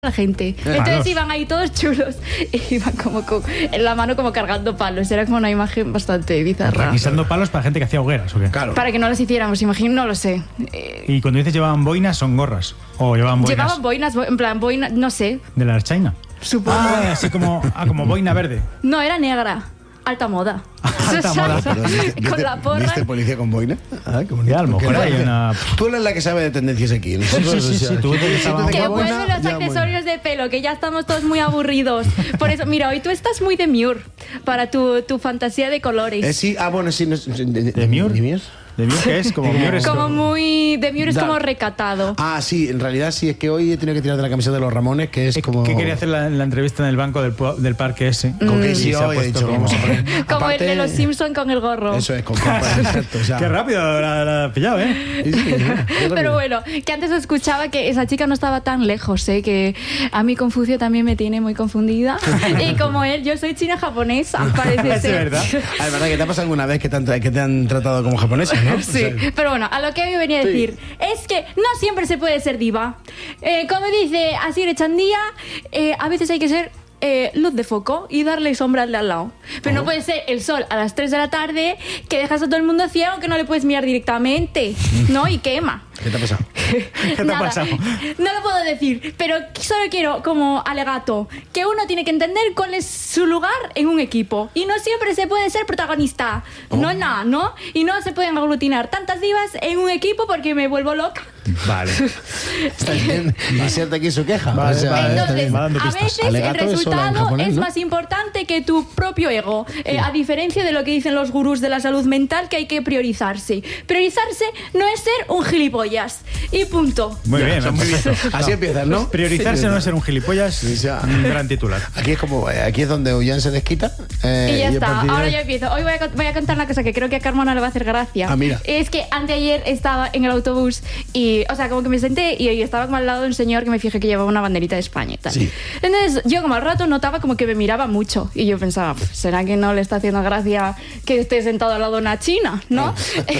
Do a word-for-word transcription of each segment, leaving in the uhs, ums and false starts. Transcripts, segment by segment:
la gente. Entonces palos. Iban ahí todos chulos y iban como con, en la mano como cargando palos. Era como una imagen bastante bizarra. Guisando palos para gente que hacía hogueras, ¿o qué? Claro. Para que no las hiciéramos, imagino, no lo sé. Eh, Y cuando dices llevaban boinas, son gorras. O llevaban boinas. Llevaban boinas, bo- en plan, boina, no sé, De la Archaina. supongo. Ah, así como, ah, como boina verde. No, era negra. Alta moda. Alta moda. Con la porra. ¿Viste policía con boina? Ah, qué bonito. Ya, a lo mejor Qué hay gracia. una- Tú eres la que sabe de tendencias aquí. Nosotros, Sí, sí, sí, o sea, tú te estabas- si tú Que te vuelven buena, los ya, accesorios de pelo, que ya estamos todos muy aburridos. Por eso, mira, hoy tú estás muy demure para tu, tu fantasía de colores. Eh, sí, ah, bueno, sí. No, de, de, ¿Demure? ¿Demure? ¿De Miur qué es? Como Miur es Como muy... Demure es Da- como recatado. Ah, sí, en realidad sí, es que hoy he tenido que tirar de la camiseta de los Ramones, que es como... ¿Qué quería hacer la, la entrevista en el banco del, pu- del parque ese? Con que Y sí, se ha hoy he puesto dicho, como- vamos a poner... Como Aparte- el de los Simpson con el gorro. Eso es, con compas, exacto. O sea, Qué rápido la, la has pillado, ¿eh? sí, sí, qué rápido. Pero bueno, que antes escuchaba que esa chica no estaba tan lejos, ¿eh? Que a mí Confucio también me tiene muy confundida. Y como él, yo soy china japonesa, parece Es ser. verdad. Ah, es verdad que te ha pasado alguna vez que te han, tra- que te han tratado como japonesa, ¿no? Sí, O sea, pero bueno, a lo que hoy venía a decir es que no siempre se puede ser diva. Eh, como dice Asir Echandía, eh, a veces hay que ser eh, luz de foco y darle sombra al de al lado. Pero no puede ser el sol a las tres de la tarde que dejas a todo el mundo ciego que no le puedes mirar directamente, ¿no? Y quema. ¿Qué te ha pasado? ¿Qué te ha Nada, pasado? no lo puedo decir, pero solo quiero como alegato que uno tiene que entender cuál es su lugar en un equipo y no siempre se puede ser protagonista. No, no, no. Y no se pueden aglutinar tantas divas en un equipo porque me vuelvo loca. Vale. Está bien. Inserta aquí su queja. Vale, O sea, vale. está Entonces, bien. va dando a pistas. veces el Alegato es sola en resultado japonés, es ¿no? más importante que tu propio ego. Eh, a diferencia de lo que dicen los gurús de la salud mental, que hay que priorizarse. Priorizarse no es ser un gilipollas. Y punto. Muy bien, muy bien. Así empiezas, ¿no? Priorizarse no es ser un gilipollas, Sí, ya. un gran titular. Aquí es como, eh, aquí es donde Ullán se desquita. eh, Y ya a está, partir de- ahora ya empiezo. Hoy voy a, co- voy a contar una cosa que creo que a Carmona le va a hacer gracia. Ah, mira. Es que anteayer estaba en el autobús y, o sea, como que me senté y, y estaba como al lado de un señor que me fijé que llevaba una banderita de España y tal. Sí. Entonces yo como al rato notaba como que me miraba mucho y yo pensaba, "Pf, ¿será que no le está haciendo gracia que esté sentado al lado de una china? ¿No?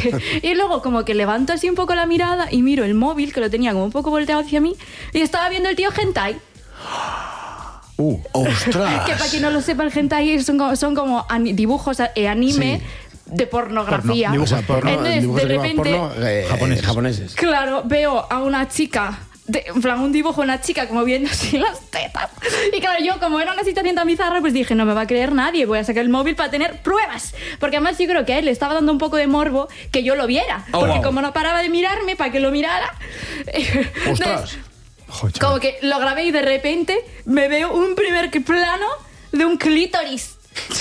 Y luego como que levanto así un poco la mirada y miro el móvil que lo tenía como un poco volteado hacia mí y estaba viendo el tío hentai. Uh, ostras. Que para quien no lo sepa, el hentai son como, son como ani- dibujos eh, anime Sí. de pornografía. Porno, O sea, porno, Entonces, dibujos de animados repente, porno, eh, japoneses. japoneses. claro, veo a una chica, de, en plan un dibujo de una chica como viendo así las tetas. Y claro, yo como era una situación tan bizarra, pues dije, no me va a creer nadie, voy a sacar el móvil para tener pruebas. Porque además yo creo que a él le estaba dando un poco de morbo que yo lo viera. Oh, porque wow. como no paraba de mirarme para que lo mirara... Ostras. entonces, Joder, chaval. como que lo grabé y de repente me veo un primer plano de un clítoris.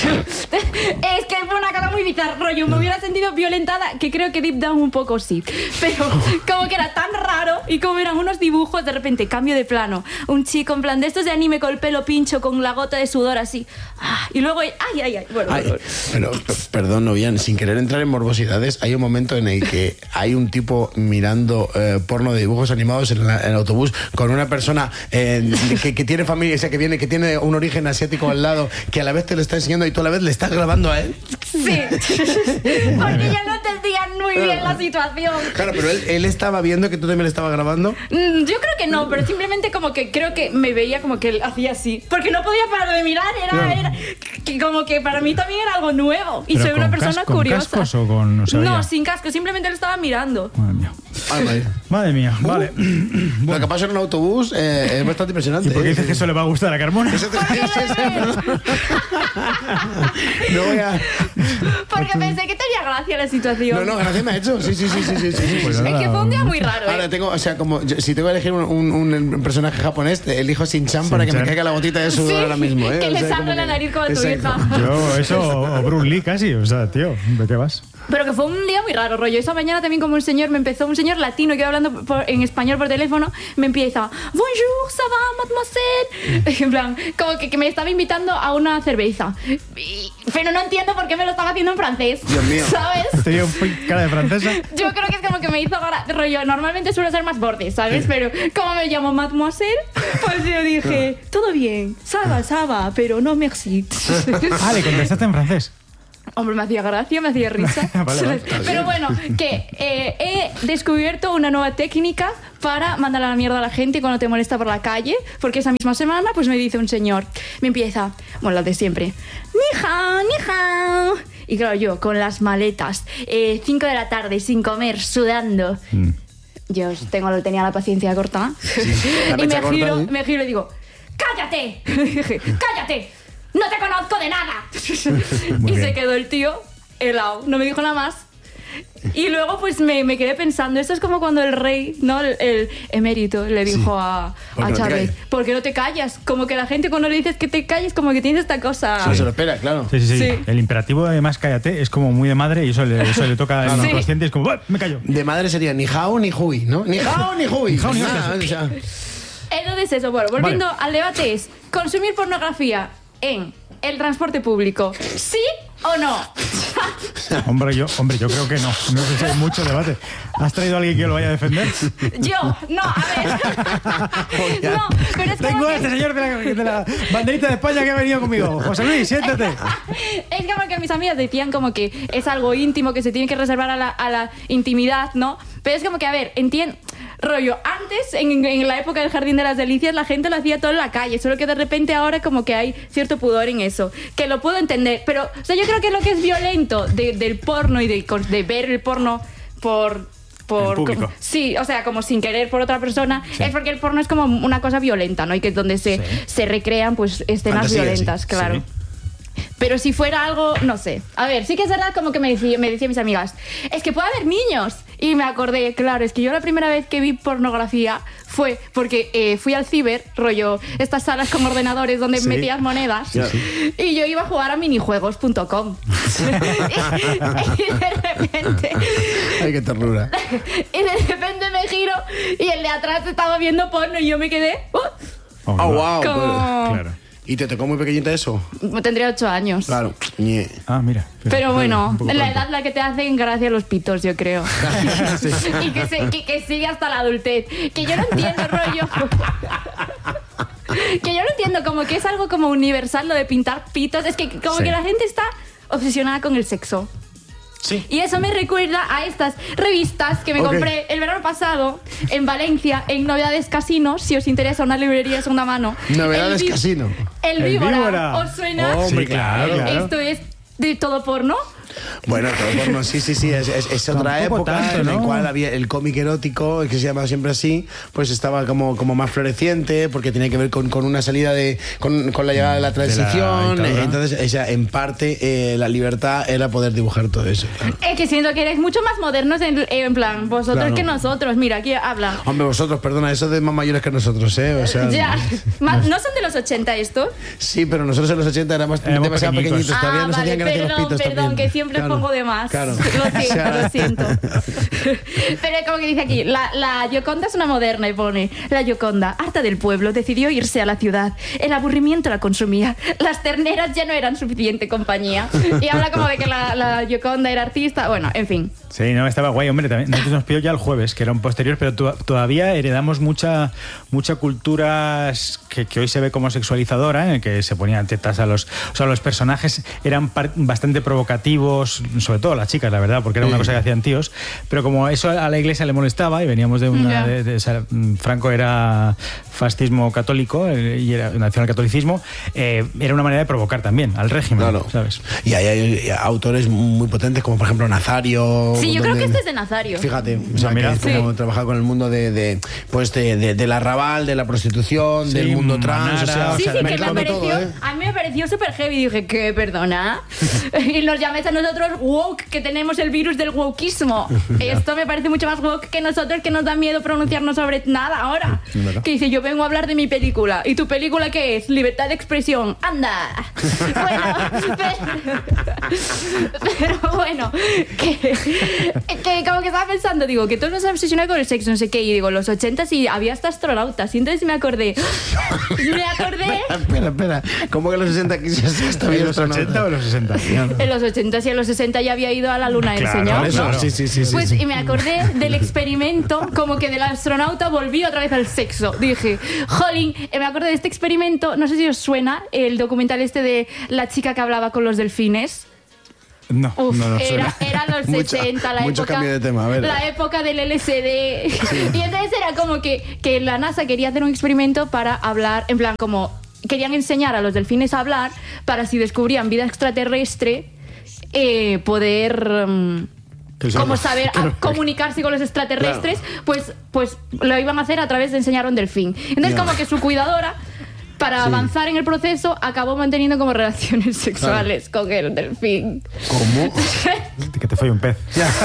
Es que fue una cara muy bizarra, rollo, me hubiera sentido violentada, que creo que deep down un poco sí, pero como que era tan raro y como eran unos dibujos, de repente cambio de plano, un chico en plan de estos de anime con el pelo pincho, con la gota de sudor así, ah, y luego, ay, ay, ay, bueno, Ay, bueno. pero, p- perdón, Novian, sin querer entrar en morbosidades, hay un momento en el que hay un tipo mirando eh, porno de dibujos animados en, la- en el autobús con una persona eh, que, que tiene familia, o sea, que viene, que tiene un origen asiático al lado, que a la vez te lo está enseñando y tú a la vez le estás grabando a él. Sí, porque yo no entendía muy bien la situación. Claro, pero él, él estaba viendo que tú también le estabas grabando. Mm, Yo creo que no, pero simplemente como que creo que me veía como que él hacía así. Porque no podía parar de mirar, era, era que como que para mí también era algo nuevo. Y ¿Pero soy una con persona cas- con curiosa. cascos o con- no sabía? No, sin casco, simplemente lo estaba mirando. Madre mía. Ay, madre. Madre mía, vale. Lo que pasa en un autobús eh, es bastante impresionante. ¿Y por qué ¿eh? dices que eso le va a gustar a Carmona? Eso te- eso es- perdón. No voy a... Porque pensé que tenía gracia la situación. No, no, gracias me ha hecho. Sí, sí, sí, sí, sí, sí, sí. Pues Es que fue un día muy raro, ¿eh? Ahora tengo, o sea, como yo- si tengo que elegir un, un- un personaje japonés, elijo Shin-chan para que me Shin-chan. caiga la gotita de sudor Sí, ahora mismo, ¿eh? que O le sea, sangre como la que- nariz como a tu Exacto. hija. Yo, eso, o Bruce Lee casi, o sea, tío, ¿de qué vas? Pero que fue un día muy raro, rollo. Esa mañana también como un señor me empezó, un señor latino que iba hablando por- en español por teléfono, me empieza, bonjour, ça va, mademoiselle. En plan, como que, que me estaba invitando a una cerveza. Y- pero no entiendo por qué me lo estaba haciendo en francés. Dios mío. ¿Sabes? Tenía un cara de francesa. Yo creo que es como que me hizo gra- rollo. Normalmente suelo ser más borde, ¿sabes? Pero como me llamo mademoiselle, pues yo dije, todo bien, ça va, ça va, pero no merci. Ah, le contestaste en francés. Hombre, me hacía gracia, me hacía risa. Vale, vale. Pero bueno, que eh, he descubierto una nueva técnica para mandar a la mierda a la gente cuando te molesta por la calle, porque esa misma semana pues me dice un señor, me empieza, bueno, lo de siempre, ni hao, ni hao. Y claro, yo con las maletas, eh, cinco de la tarde, sin comer, sudando. Mm. Yo tengo, tenía la paciencia corta. Sí, la y me corta, giro, ¿sí? me giro y digo, ¡cállate! ¡Cállate! ¡No te conozco de nada! Muy y bien. se quedó el tío helado, no me dijo nada más. Y luego pues me, me quedé pensando, esto es como cuando el rey, ¿no? El, el emérito le dijo Sí. a, ¿Por a qué no te Chávez, callas? ¿por qué no te callas? Como que la gente cuando le dices que te calles, como que tienes esta cosa... No se lo espera, claro. Sí, sí, sí, Sí. El imperativo además cállate es como muy de madre y eso le, eso le toca al Sí. inconsciente. Es como, "Buah, me callo". De madre sería ni hao ni hui, ¿no? Ni hao ni hui. Ni hao ni hui. Ah, o sea, Entonces eso, bueno, volviendo Vale. al debate es, ¿consumir pornografía en el transporte público, sí o no? Hombre, yo, hombre, yo creo que no. No sé si hay mucho debate. ¿Has traído a alguien que lo vaya a defender? Yo, no, a ver. No, pero es como Tengo a que- este señor de la, de la banderita de España que ha venido conmigo. José Luis, siéntate. Es como que mis amigas decían como que es algo íntimo, que se tiene que reservar a la, a la intimidad, ¿no? Pero es como que, a ver, entiendo... Rollo, antes, en, en la época del Jardín de las Delicias, la gente lo hacía todo en la calle, solo que de repente ahora como que hay cierto pudor en eso, que lo puedo entender, pero, o sea, yo creo que lo que es violento de- del porno y de, de ver el porno por... Por, En público. como- sí, o sea, como sin querer por otra persona, es porque el porno es como una cosa violenta, ¿no? Y que es donde se, Sí. se recrean pues escenas Fantasía, violentas, sí. claro. Sí. Pero si fuera algo, no sé. A ver, sí que es verdad como que me decía, me decían mis amigas, es que puede haber niños. Y me acordé, claro, es que yo la primera vez que vi pornografía fue porque eh, fui al ciber, rollo, estas salas con ordenadores donde Sí. metías monedas, Sí, y yo iba a jugar a minijuegos punto com. y, y de repente... ay, qué ternura. Y de repente me giro y el de atrás estaba viendo porno y yo me quedé... uh, Oh, Oh, wow. como... pero- Claro. ¿Y te tocó muy pequeñita eso? Tendría ocho años. Claro. Ñe. Ah, mira. Pero bueno, Un poco la pronto. edad la que te hacen gracia los pitos, yo creo. Y que, se- que, que sigue hasta la adultez. Que yo no entiendo, rollo. Que yo no entiendo, como que es algo como universal lo de pintar pitos. Es que como Sí. que la gente está obsesionada con el sexo. Sí. Y eso me recuerda a estas revistas que me Ok. compré el verano pasado en Valencia, en Novedades Casino, si os interesa una librería de segunda mano. Novedades El vi- Casino. El El Víbora. Víbora. ¿Os suena? Oh, Hombre, Sí, claro, claro. claro. Esto es de todo porno. Bueno, todo porno, sí, sí, sí, es, es- es otra Tampoco época tanto, en la ¿no? cual había el cómic erótico, que se llama siempre así, pues estaba como, como más floreciente, porque tenía que ver con, con una salida de, con, con la llegada de la De la transición, dictadura. entonces, o sea, en parte, eh, la libertad era poder dibujar todo eso. claro. Es que siento que eres mucho más modernos en, en plan, vosotros Claro. que nosotros. Mira, aquí habla. Hombre, vosotros, perdona, eso de más mayores que nosotros, ¿eh? O sea, Ya. Más- ¿No son de los ochenta estos? sí, pero nosotros en los ochenta éramos Éramos demasiado pequeñitos. pequeñitos, todavía Ah, nos vale, hacían gracia perdón, los pitos perdón, también. que siempre Claro. pongo de más. Claro. Lo siento, O sea, lo siento. Pero como que dice aquí, la, la Gioconda es una moderna y pone, la Gioconda, harta del pueblo, decidió irse a la ciudad. El aburrimiento la consumía. Las terneras ya no eran suficiente compañía. Y habla como de que la, la Gioconda era artista. Bueno, en fin. Sí, no, estaba guay, hombre. También, nosotros nos pidió ya el jueves, que era un posterior, pero to- todavía heredamos mucha mucha cultura que, que hoy se ve como sexualizadora, en el que se ponían tetas a los... O sea, los personajes eran par- bastante provocativos, sobre todo las chicas, la verdad, porque era una Sí. cosa que hacían tíos, pero como eso a la iglesia le molestaba y veníamos de una... Ya. de- de- o sea, Franco era fascismo católico eh, y era nacionalcatolicismo, eh, era una manera de provocar también al régimen, Claro. ¿sabes? Y ahí hay autores muy potentes, como por ejemplo Nazario. Sí, yo creo donde- que este es de Nazario. Fíjate, o sea, Ah, mira. que es como Sí. trabajar con el mundo de, de pues de, de- del arrabal, de la prostitución, Sí, del mundo trans, Manara, o sea, Sí, o sea, sí, que me mezclando pareció, todo, ¿eh? a mí me pareció súper heavy. Dije, ¿qué? Perdona. Y nos llamáis a nosotros woke, que tenemos el virus del wokeismo. Esto me parece mucho más woke que nosotros, que nos da miedo pronunciarnos sobre nada ahora. ¿Verdad? Que dice, yo vengo a hablar de mi película. ¿Y tu película qué es? Libertad de expresión. ¡Anda! Bueno, pero, pero bueno, que, que como que estaba pensando, digo, que todos nos han obsesionado con el sexo, no sé qué. Y digo, los ochenta y había hasta astronautas. Y entonces me acordé, me acordé... Espera, espera, ¿cómo que los sesenta aquí ya está ¿En bien los ochenta o en los sesenta? En los ochenta y en los sesenta ya había ido a la luna el Claro, señor, eso, ¿no? claro. Sí, sí, sí, sí, Pues sí. y me acordé del experimento, como que del astronauta volví otra vez al sexo. Dije, jolín, eh, me acordé de este experimento, no sé si os suena el documental este de la chica que hablaba con los delfines. No, Uf, no lo era, suena. era los Mucho- sesenta, la mucho época, cambio de tema, a ver. la época del L S D. Y entonces era como que, que la NASA quería hacer un experimento para hablar, en plan como querían enseñar a los delfines a hablar para si descubrían vida extraterrestre, eh, poder... um, como saber a- comunicarse con los extraterrestres, pues, pues lo iban a hacer a través de enseñar a un delfín. Entonces, Ya. como que su cuidadora, para avanzar en el proceso, acabó manteniendo como relaciones sexuales con el delfín. ¿Cómo? Que te fue un pez.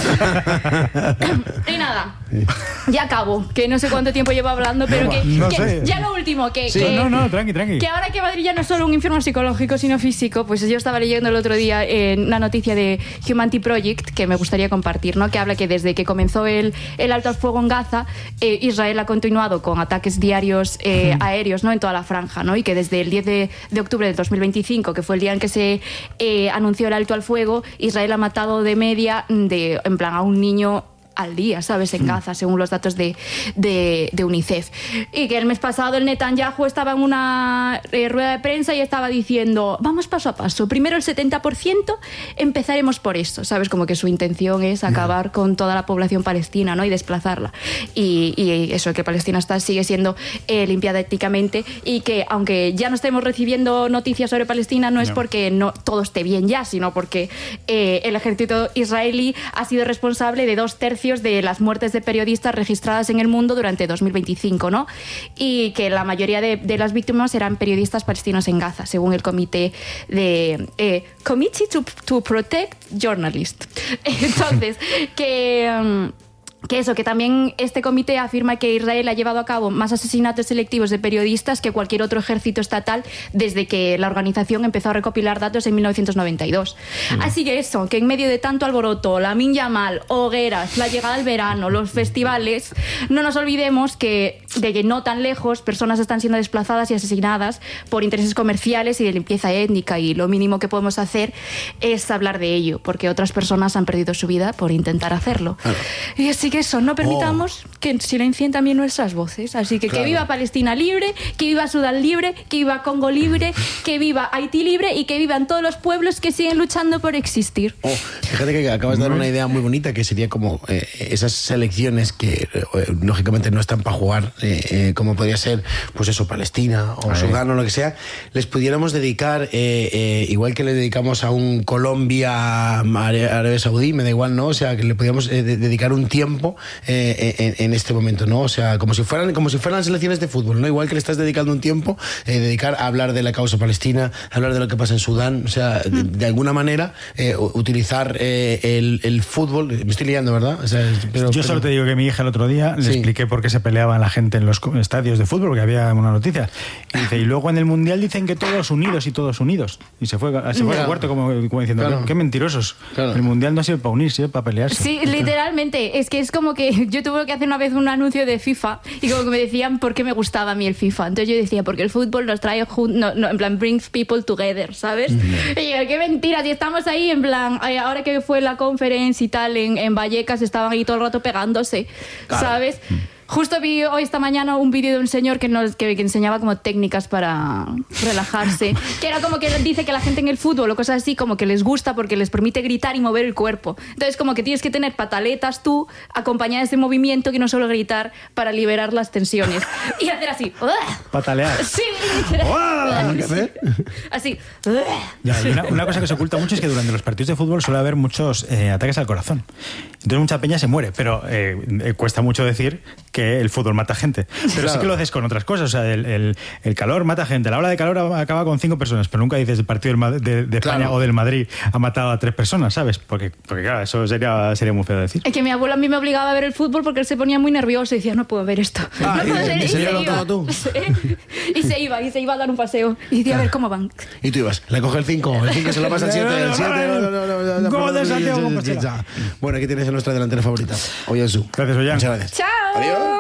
Y nada, ya acabo, que no sé cuánto tiempo llevo hablando, pero que, no que sé. ya lo último, que, Sí, que, no, no, tranqui, tranqui. que ahora que Madrid ya no es solo un infierno psicológico, sino físico, pues yo estaba leyendo el otro día en una noticia de Humanity Project que me gustaría compartir, ¿no? Que habla que desde que comenzó el, el alto al fuego en Gaza, eh, Israel ha continuado con ataques diarios eh, aéreos, ¿no? En toda la franja, ¿no? Y que desde el diez de, de octubre del dos mil veinticinco, que fue el día en que se eh, anunció el alto al fuego, Israel ha matado de media, de, en plan, a un niño al día, ¿sabes? En Gaza, según los datos de, de, de UNICEF. Y que el mes pasado el Netanyahu estaba en una eh, rueda de prensa y estaba diciendo, vamos paso a paso, primero el setenta por ciento, empezaremos por esto, ¿sabes? Como que su intención es acabar con toda la población palestina, ¿no? Y desplazarla. Y, y eso, que Palestina está, sigue siendo eh, limpiada étnicamente y que aunque ya no estemos recibiendo noticias sobre Palestina, no es No. porque no todo esté bien ya, sino porque eh, el ejército israelí ha sido responsable de dos tercios de las muertes de periodistas registradas en el mundo durante dos mil veinticinco, ¿no? Y que la mayoría de, de las víctimas eran periodistas palestinos en Gaza, según el comité de eh, Committee to, to Protect Journalists. Entonces, que... um, Que eso, que también este comité afirma que Israel ha llevado a cabo más asesinatos selectivos de periodistas que cualquier otro ejército estatal desde que la organización empezó a recopilar datos en mil novecientos noventa y dos. Mm. Así que eso, que en medio de tanto alboroto, Lamin Yamal, hogueras, la llegada del verano, los festivales, no nos olvidemos que de que no tan lejos personas están siendo desplazadas y asesinadas por intereses comerciales y de limpieza étnica, y lo mínimo que podemos hacer es hablar de ello, porque otras personas han perdido su vida por intentar hacerlo. Claro. Y así que eso, no permitamos oh. que silencien también nuestras voces. Así que claro. Que viva Palestina libre, que viva Sudán libre, que viva Congo libre, que viva Haití libre y que vivan todos los pueblos que siguen luchando por existir. Oh, fíjate que acabas de dar una idea muy bonita, que sería como eh, esas selecciones que eh, lógicamente no están para jugar, eh, eh, como podría ser, pues eso, Palestina o Sudán o lo que sea, les pudiéramos dedicar, eh, eh, igual que le dedicamos a un Colombia, Arabia Saudí, me da igual, ¿no? O sea, que le podíamos eh, dedicar un tiempo Eh, en, en este momento, ¿no? O sea, como si fueran como si fueran las selecciones de fútbol, ¿no? Igual que le estás dedicando un tiempo, eh, dedicar a hablar de la causa palestina, hablar de lo que pasa en Sudán, o sea, de, de alguna manera eh, utilizar eh, el, el fútbol. Me estoy liando, ¿verdad? O sea, pero, Yo solo pero... te digo que mi hija el otro día le sí. expliqué por qué se peleaban la gente en los estadios de fútbol, porque había una noticia. Y dice, y luego en el Mundial dicen que todos unidos y todos unidos. Y se fue, se fue al cuarto como, como diciendo, claro. qué, qué mentirosos. Claro. El Mundial no sirve para unirse, sirve para pelearse. Sí, literalmente. Es que es como que yo tuve que hacer una vez un anuncio de FIFA y como que me decían por qué me gustaba a mí el FIFA. Entonces yo decía, porque el fútbol nos trae juntos, no, no, en plan, brings people together, ¿sabes? Mm-hmm. Y yo, qué mentira, si estamos ahí en plan, ahora que fue la conferencia y tal, en, en Vallecas estaban ahí todo el rato pegándose, claro. ¿Sabes? Mm. Justo vi hoy esta mañana un vídeo de un señor que, nos, que, que enseñaba como técnicas para relajarse, que era como que dice que la gente en el fútbol o cosas así como que les gusta porque les permite gritar y mover el cuerpo. Entonces como que tienes que tener pataletas tú acompañadas de movimiento, que no solo gritar, para liberar las tensiones y hacer así. Patalear. Sí, ¿Qué así. Ya, y una, una cosa que se oculta mucho es que durante los partidos de fútbol suele haber muchos eh, ataques al corazón. Entonces mucha peña se muere, pero eh, eh, cuesta mucho decir que el fútbol mata gente. Pero claro. Sí que lo haces con otras cosas. O sea, el, el, el calor mata gente. La ola de calor acaba con cinco personas, pero nunca dices el partido de, de, de España claro. o del Madrid ha matado a tres personas, ¿sabes? Porque, porque claro, eso sería, sería muy feo de decir. Es que mi abuelo a mí me obligaba a ver el fútbol porque él se ponía muy nervioso y decía, no puedo ver esto. Ah, no puedo y, ver. ¿y, y, se se iba, tú? y se iba, y se iba a dar un paseo. Y decía, a ver cómo van. Y tú ibas, le coge el cinco, el cinco se lo pasa al siete, el siete... Gol de Santiago. Bueno, aquí tienes a nuestra delantera favorita, Ollán Su. Gracias, Ollán. Muchas gracias. Chao. Adiós.